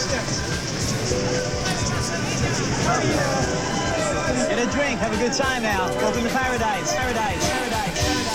Get a drink, have a good time now. Welcome to paradise. Paradise, paradise, paradise.